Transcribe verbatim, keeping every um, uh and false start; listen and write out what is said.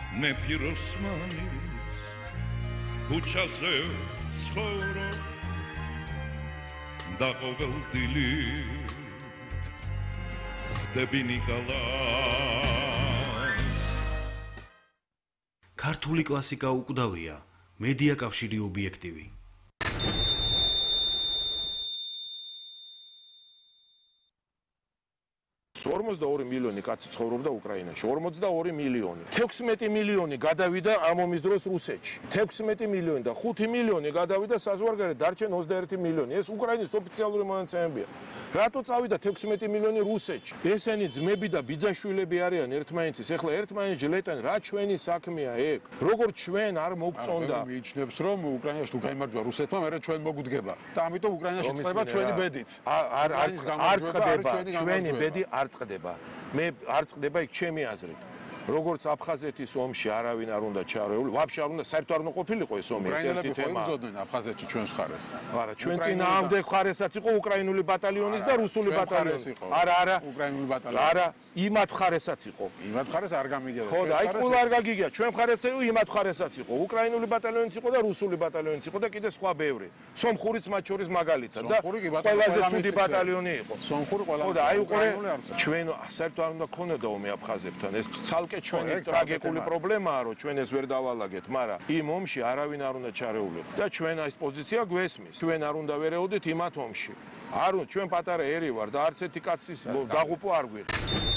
მეფիր ოსმანის ქუჩაზე ცხოვრობ და ყოველდღილი ხდები ნიკოლას ქართული კლასიკა უკვდავია მედია კავშირი ობიექტივი ორმოცდაორი მილიონი კაცი ცხოვრობდა უკრაინაში. ორმოცდაორი მილიონი. თექვსმეტი მილიონი გადავიდა ამ ომის დროს რუსეთში. თექვსმეტი მილიონი და ხუთი მილიონი გადავიდა საზღვარგარეთ, დარჩენ ოცდაერთი მილიონი. ეს უკრაინის ოფიციალური მონაცემებია. რატო წავიდა თექვსმეტი მილიონი რუსეთში? ესენი ძმები და ბიძაშვილები არიან ერთმანეთის. ეხლა ერთმანეთს ჟლეტენ, რა ჩვენი საქმეა ეგ? როგორც ჩვენ არ მოგწონდა. მიიჩნევს რომ უკრაინაში თუ გაიმარჯვა რუსეთმა, მერე ჩვენ მოგდგება. და ამიტომ უკრაინაში წდება ჩვენი ბედით. არ არ არ წდება ჩვენი ბედი არ წდება. მე არ წდება იქ ჩემი აზრით. როგორც აფხაზეთის ომში არავინ არ უნდა ჩარეულიყო, ვაფშე არ უნდა საერთოდ არ უნდა ყოფილიყო ეს ომი, ეს ერთი თემა. უკრაინელები აფხაზეთში ჩვენს მხარეს. არა, ჩვენ წინააღმდეგ მხარესაც იყო უკრაინული ბატალიონის და რუსული ბატალიონი. არა, არა, უკრაინული ბატალიონი. არა, იმათ მხარესაც იყო. იმათ მხარეს არ გამიგია. ხო და აი ყובה არ გაგიგია, ჩვენ მხარეც იყო, იმათ მხარესაც იყო. უკრაინული ბატალიონიც იყო და რუსული ბატალიონიც იყო და კიდე სხვა ბევრი. სომხურიც მათ შორის მაგალითად და ყველაზე ცუდი ბატალიონი იყო. სომხური ყველა. ხო და აი უკვე ჩვენ საერთოდ არ უნდა გქონოდა ომი აფხაზებთან. ეს ცალკე ჩვენი ტრაგიკული პრობლემაა, რომ ჩვენ ეს ვერ დავალაგეთ, მაგრამ იმ ომში არავინ არ უნდა ჩარეულიყო. და ჩვენ ეს პოზიცია გვესმის. ჩვენ არ უნდა ვერეოდეთ იმათ ომში. არ უნდა ჩვენ პატარა ერი ვარ და არც ერთი კაცის დაღუპვა არ გვიღია.